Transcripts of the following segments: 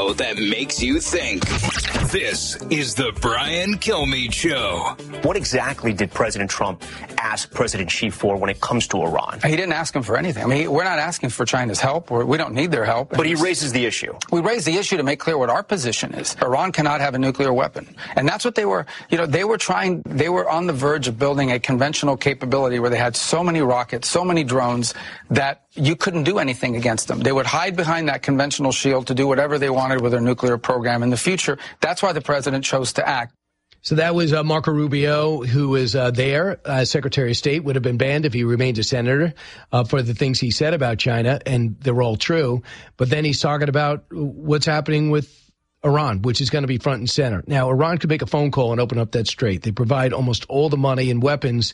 show that makes you think. This is the Brian Kilmeade Show. What exactly did President Trump ask President Xi for when it comes to Iran? He didn't ask him for anything. I mean, we're not asking for China's help. We don't need their help. But he raises the issue. We raised the issue to make clear what our position is. Iran cannot have a nuclear weapon. And that's what they were, they were on the verge of building a conventional capability where they had so many rockets, so many drones that you couldn't do anything against them. They would hide behind that conventional shield to do whatever they wanted with their nuclear program in the future. That's why the president chose to act. So that was Marco Rubio, who was there. Secretary of State would have been banned if he remained a senator for the things he said about China, and they're all true. But then he's talking about what's happening with Iran, which is going to be front and center. Now, Iran could make a phone call and open up that strait. They provide almost all the money and weapons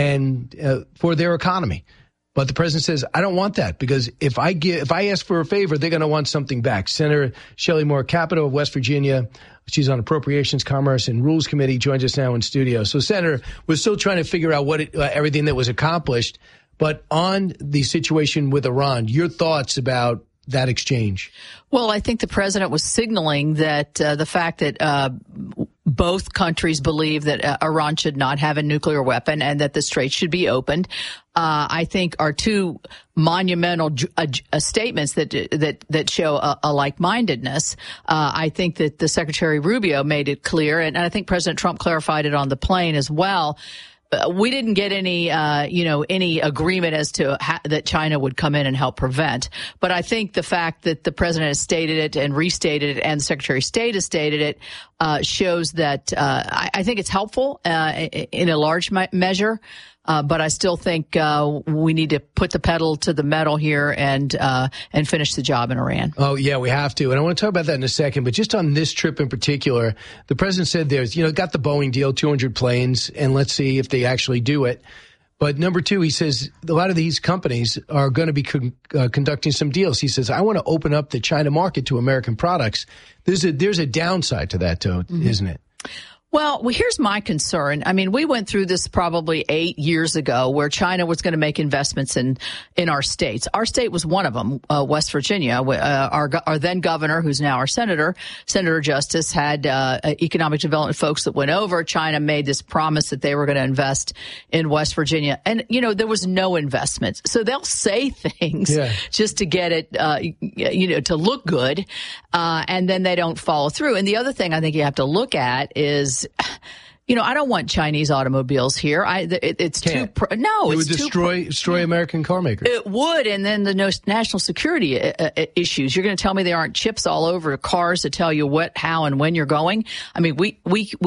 and for their economy. But the president says, I don't want that, because if I ask for a favor, they're going to want something back. Senator Shelley Moore Capito of West Virginia, she's on Appropriations, Commerce, and Rules Committee, joins us now in studio. So, Senator, we're still trying to figure out what everything that was accomplished. But on the situation with Iran, your thoughts about that exchange? Well, I think the president was signaling that the fact that both countries believe that Iran should not have a nuclear weapon and that the strait should be opened, I think are two monumental statements that show a like-mindedness. I think that the Secretary Rubio made it clear, and I think President Trump clarified it on the plane as well. We didn't get any agreement as to that China would come in and help prevent. But I think the fact that the president has stated it and restated it, and the Secretary of State has stated it, shows that I think it's helpful in a large measure. But I still think we need to put the pedal to the metal here and finish the job in Iran. Oh, yeah, we have to. And I want to talk about that in a second. But just on this trip in particular, the president said there's, got the Boeing deal, 200 planes, and let's see if they actually do it. But number two, he says a lot of these companies are going to be conducting some deals. He says, I want to open up the China market to American products. There's a downside to that, though, isn't it? Well, here's my concern. I mean, we went through this probably 8 years ago where China was going to make investments in our states. Our state was one of them, West Virginia. Our then governor, who's now our Senator Justice, had economic development folks that went over. China made this promise that they were going to invest in West Virginia. And, there was no investment. So they'll say things just to get it, to look good. And then they don't follow through. And the other thing I think you have to look at is, I don't want Chinese automobiles here. It's too. No, it would destroy American car makers. It would, and then the national security issues. You're going to tell me there aren't chips all over cars to tell you what, how, and when you're going? I mean, we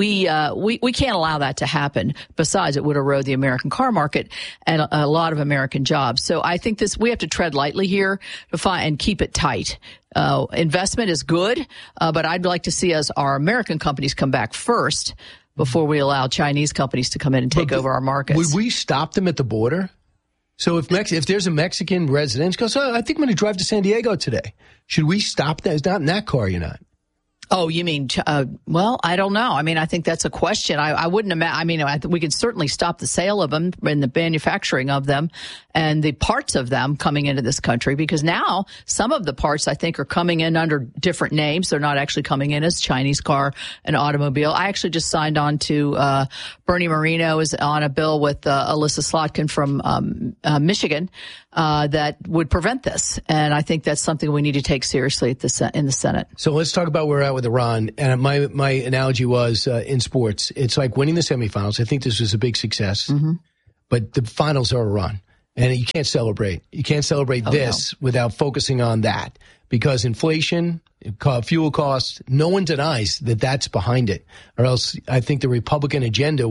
can't allow that to happen. Besides, it would erode the American car market and a lot of American jobs. So I think we have to tread lightly here and keep it tight. Investment is good, but I'd like to see our American companies come back first before we allow Chinese companies to come in and take over our markets. Would we stop them at the border? So if there's a Mexican resident who goes, I think I'm going to drive to San Diego today, should we stop that? It's not in that car, you're not. Oh, you mean, well, I don't know. I mean, I think that's a question. I wouldn't imagine. I mean, we could certainly stop the sale of them and the manufacturing of them and the parts of them coming into this country, because now some of the parts I think are coming in under different names. They're not actually coming in as Chinese car and automobile. I actually just signed on to, Bernie Moreno is on a bill with Alyssa Slotkin from Michigan that would prevent this. And I think that's something we need to take seriously in the Senate. So let's talk about where we're at with Iran. And my analogy was in sports. It's like winning the semifinals. I think this was a big success. Mm-hmm. But the finals are Iran. And you can't celebrate. You can't celebrate without focusing on that. Because inflation, fuel costs, no one denies that that's behind it. Or else I think the Republican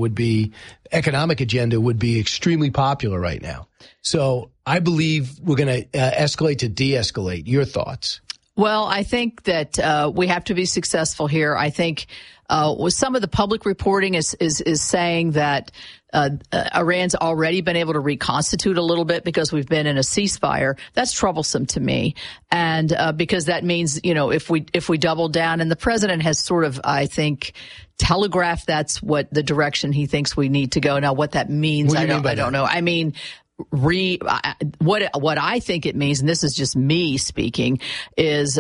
economic agenda would be extremely popular right now. So I believe we're going to escalate to de-escalate. Your thoughts? Well, I think that we have to be successful here. I think some of the public reporting is saying that Iran's already been able to reconstitute a little bit because we've been in a ceasefire. That's troublesome to me. And because that means, if we double down, and the president has sort of, I think, telegraphed that's what the direction he thinks we need to go. Now, what that means, I don't know. I mean, what I think it means, and this is just me speaking, is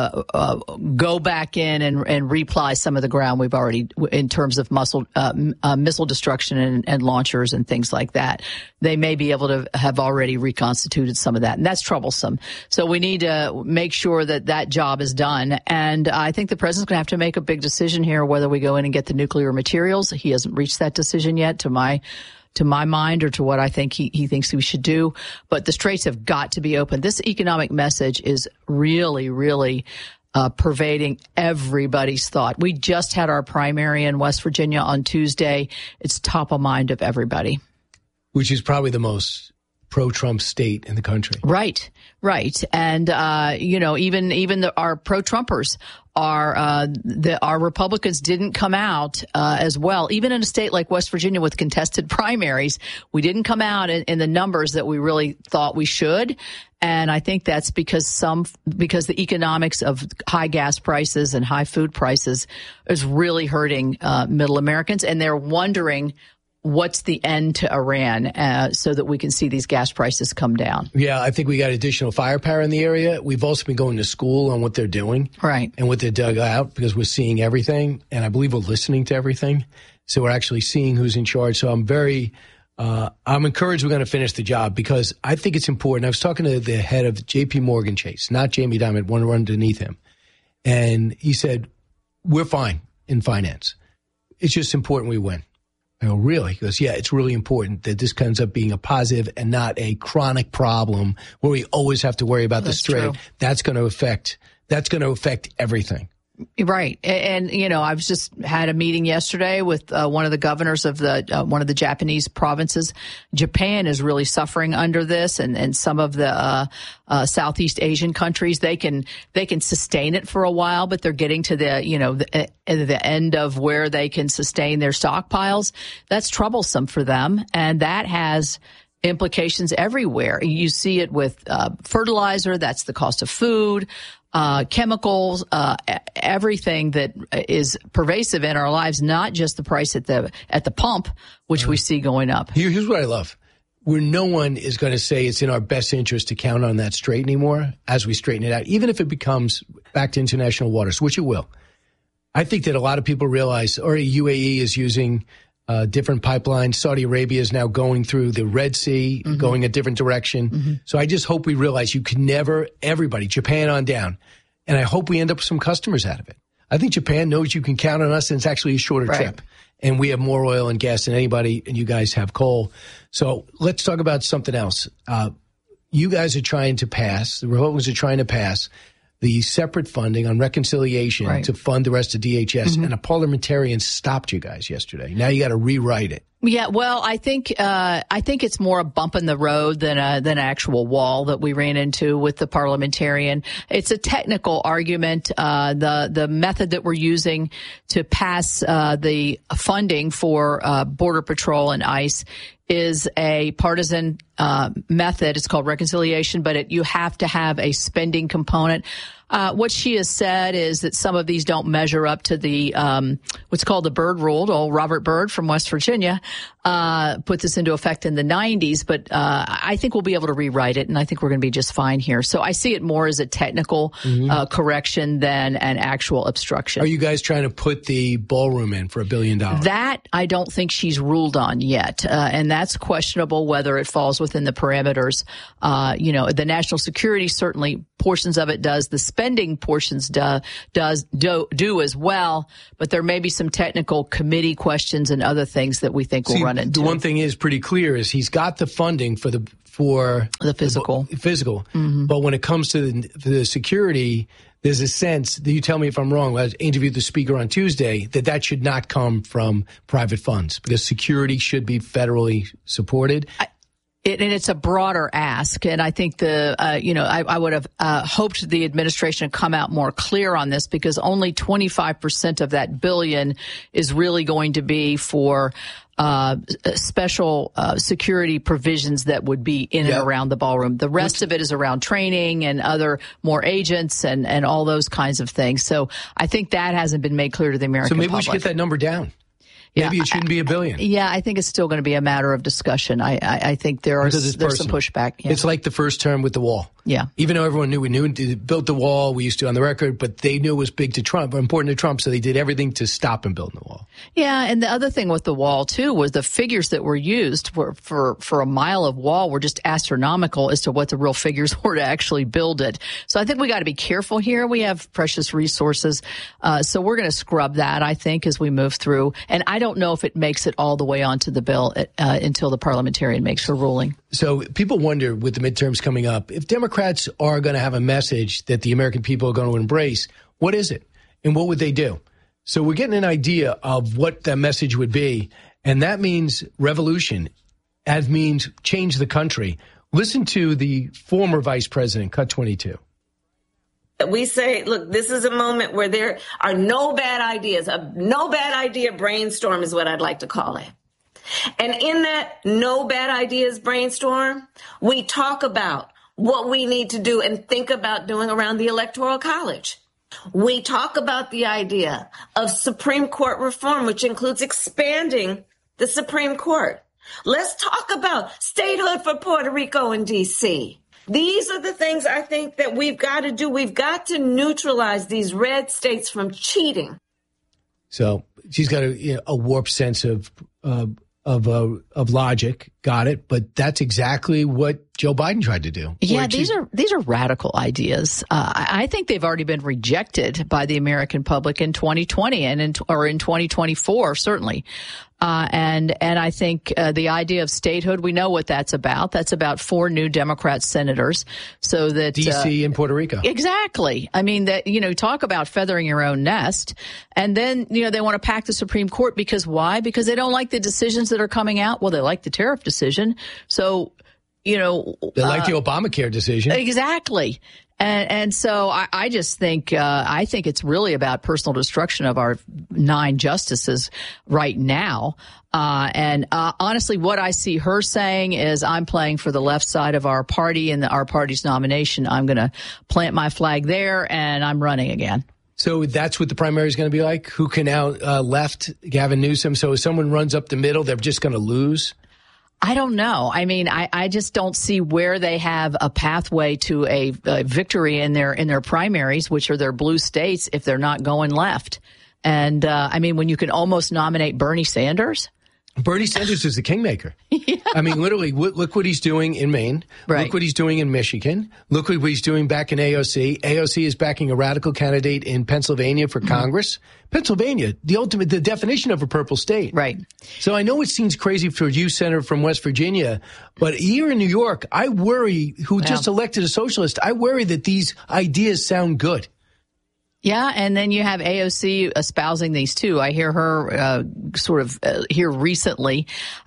go back in and reapply some of the ground we've already, in terms of missile destruction and launchers and things like that. They may be able to have already reconstituted some of that, and that's troublesome. So we need to make sure that job is done. And I think the president's going to have to make a big decision here whether we go in and get the nuclear materials. He hasn't reached that decision yet, to my mind, or to what I think he thinks we should do. But the straits have got to be open. This economic message is really, really pervading everybody's thought. We just had our primary in West Virginia on Tuesday. It's top of mind of everybody. Which is probably the most pro-Trump state in the country. Right. And, even our pro-Trumpers our Republicans didn't come out as well. Even in a state like West Virginia with contested primaries, we didn't come out in the numbers that we really thought we should. And I think that's because the economics of high gas prices and high food prices is really hurting middle Americans, and they're wondering what's the end to Iran, so that we can see these gas prices come down. Yeah, I think we got additional firepower in the area. We've also been going to school on what they're doing, right, and what they dug out, because we're seeing everything, and I believe we're listening to everything. So we're actually seeing who's in charge. So I'm encouraged we're going to finish the job, because I think it's important. I was talking to the head of J.P. Morgan Chase, not Jamie Dimon, one underneath him, and he said, we're fine in finance. It's just important we win. I go, really? He goes, yeah, it's really important that this ends up being a positive and not a chronic problem where we always have to worry about the strait. True. That's going to affect everything. Right. And, I've just had a meeting yesterday with one of the governors of one of the Japanese provinces. Japan is really suffering under this, and some of the Southeast Asian countries, they can sustain it for a while, but they're getting to the end of where they can sustain their stockpiles. That's troublesome for them, and that has implications everywhere. You see it with fertilizer. That's the cost of food. Chemicals, everything that is pervasive in our lives, not just the price at the pump, which we see going up. Here's what I love. Where no one is going to say it's in our best interest to count on that strait anymore as we straighten it out, even if it becomes back to international waters, which it will. I think that a lot of people realize, or UAE is using different pipelines. Saudi Arabia is now going through the Red Sea, going a different direction. Mm-hmm. So I just hope we realize you can never, everybody, Japan on down. And I hope we end up with some customers out of it. I think Japan knows you can count on us, and it's actually a shorter trip. And we have more oil and gas than anybody, and you guys have coal. So let's talk about something else. You guys are trying to pass, the Republicans are trying to pass the separate funding on reconciliation to fund the rest of DHS, and a parliamentarian stopped you guys yesterday. Now you got to rewrite it. Yeah, well, I think it's more a bump in the road than an actual wall that we ran into with the parliamentarian. It's a technical argument. The method that we're using to pass the funding for Border Patrol and ICE is a partisan method. It's called reconciliation, but you have to have a spending component. What she has said is that some of these don't measure up to the what's called the Byrd Rule. Old Robert Byrd from West Virginia put this into effect in the 90s, but I think we'll be able to rewrite it, and I think we're going to be just fine here. So I see it more as a technical correction than an actual obstruction. Are you guys trying to put the ballroom in for $1 billion? That I don't think she's ruled on yet, and that's questionable whether it falls within the parameters. The national security, certainly portions of it does. The spending portions do as well, but there may be some technical committee questions and other things that we think we'll run into. The one thing is pretty clear is he's got the funding for the physical. But when it comes to the security, there's a sense that, you tell me if I'm wrong, I interviewed the speaker on Tuesday, that should not come from private funds, because security should be federally supported. And it's a broader ask, and I think I would have hoped the administration had come out more clear on this, because only 25% of that $1 billion is really going to be for special security provisions that would be in and around the ballroom. The rest of it is around training and more agents and all those kinds of things. So I think that hasn't been made clear to the American public. So maybe we should get that number down. Maybe it shouldn't be $1 billion. Yeah, I think it's still going to be a matter of discussion. I think there's some pushback. Yeah. It's like the first term with the wall. Yeah. Even though everyone knew we built the wall, we used to on the record, but they knew it was big to Trump, important to Trump, so they did everything to stop him building the wall. Yeah, and the other thing with the wall, too, was the figures that were used for a mile of wall were just astronomical as to what the real figures were to actually build it. So I think we got to be careful here. We have precious resources, so we're going to scrub that, I think, as we move through. And I don't know if it makes it all the way onto the bill until the parliamentarian makes a ruling. So people wonder, with the midterms coming up, if Democrats are going to have a message that the American people are going to embrace, what is it? And what would they do? So we're getting an idea of what that message would be. And that means revolution. That means change the country. Listen to the former vice president, cut 22. We say, look, this is a moment where there are no bad ideas. A no bad idea brainstorm is what I'd like to call it. And in that no bad ideas brainstorm, we talk about what we need to do and think about doing around the Electoral College. We talk about the idea of Supreme Court reform, which includes expanding the Supreme Court. Let's talk about statehood for Puerto Rico and D.C. These are the things I think that we've got to do. We've got to neutralize these red states from cheating. So she's got a warped sense of logic. Got it. But that's exactly what Joe Biden tried to do. Yeah, these are radical ideas. I think they've already been rejected by the American public in 2020 and in 2024, certainly. And I think the idea of statehood, we know what that's about. That's about 4 new Democrat senators, so that D.C. and Puerto Rico. Exactly. I mean, that talk about feathering your own nest, and then they want to pack the Supreme Court because why? Because they don't like the decisions that are coming out. Well, they like the tariff decision, so they like the Obamacare decision. Exactly. And so I just think I think it's really about personal destruction of our 9 justices right now. And honestly, what I see her saying is, I'm playing for the left side of our party and our party's nomination. I'm going to plant my flag there, and I'm running again. So that's what the primary is going to be like? Who can out left Gavin Newsom? So if someone runs up the middle, they're just going to lose? I don't know. I mean, I just don't see where they have a pathway to a victory in their primaries, which are their blue states, if they're not going left. And I mean, when you can almost nominate Bernie Sanders. Bernie Sanders is the kingmaker. Yeah. I mean, literally, look what he's doing in Maine. Right. Look what he's doing in Michigan. Look what he's doing back in AOC. AOC is backing a radical candidate in Pennsylvania for Congress. Pennsylvania, the definition of a purple state. Right. So I know it seems crazy for you, Senator from West Virginia, but here in New York, I worry, who just elected a socialist, I worry that these ideas sound good. Yeah, and then you have AOC espousing these too. I hear her here recently.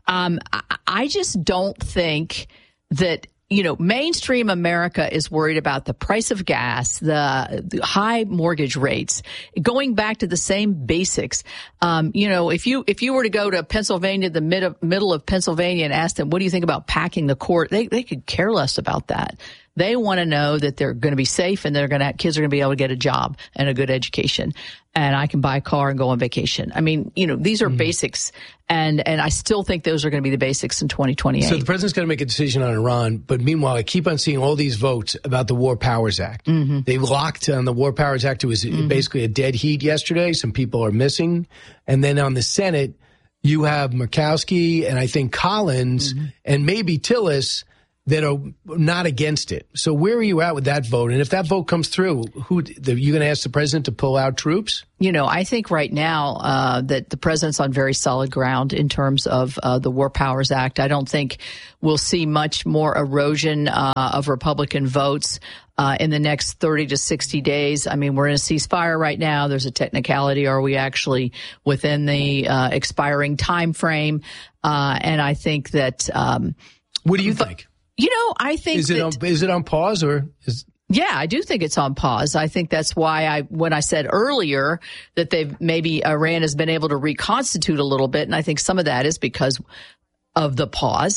I just don't think that, mainstream America is worried about the price of gas, the high mortgage rates, going back to the same basics. If you were to go to Pennsylvania, the middle of Pennsylvania, and ask them, what do you think about packing the court? They could care less about that. They want to know that they're going to be safe and kids are going to be able to get a job and a good education. And I can buy a car and go on vacation. I mean, these are basics. And I still think those are going to be the basics in 2028. So the president's going to make a decision on Iran. But meanwhile, I keep on seeing all these votes about the War Powers Act. Mm-hmm. They locked on the War Powers Act. It was basically a dead heat yesterday. Some people are missing. And then on the Senate, you have Murkowski and I think Collins and maybe Tillis that are not against it. So where are you at with that vote? And if that vote comes through, you going to ask the president to pull out troops? I think right now that the president's on very solid ground in terms of the War Powers Act. I don't think we'll see much more erosion of Republican votes in the next 30 to 60 days. I mean, we're in a ceasefire right now. There's a technicality. Are we actually within the expiring time frame? And I think that what do you think? I think is it on pause or is? Yeah, I do think it's on pause. I think that's why when I said earlier that maybe Iran has been able to reconstitute a little bit, and I think some of that is because of the pause.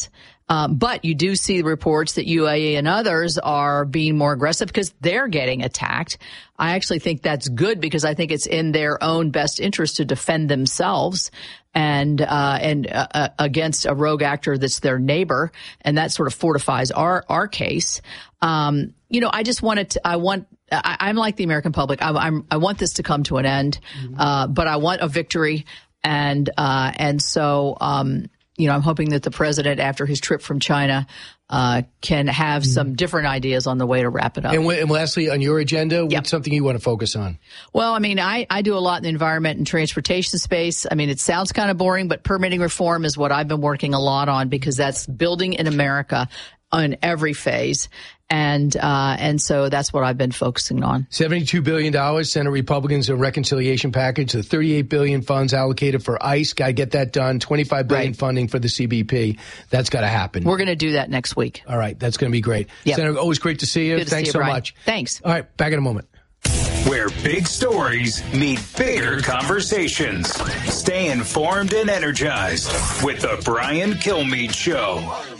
But you do see reports that UAE and others are being more aggressive because they're getting attacked. I actually think that's good because I think it's in their own best interest to defend themselves and against a rogue actor that's their neighbor, and that sort of fortifies our case. I just wanted to. I'm like the American public. I want this to come to an end, but I want a victory, and so I'm hoping that the president, after his trip from China, can have some different ideas on the way to wrap it up. And lastly, on your agenda, what's something you want to focus on? Well, I mean, I do a lot in the environment and transportation space. I mean, it sounds kind of boring, but permitting reform is what I've been working a lot on because that's building in America on every phase. And so that's what I've been focusing on. $72 billion, Senate Republicans, a reconciliation package, the $38 billion funds allocated for ICE. Got to get that done. $25 billion funding for the CBP. That's got to happen. We're going to do that next week. All right. That's going to be great. Yep. Senator, always great to see you. Thanks so much. Thanks. All right. Back in a moment. Where big stories meet bigger conversations. Stay informed and energized with the Brian Kilmeade Show.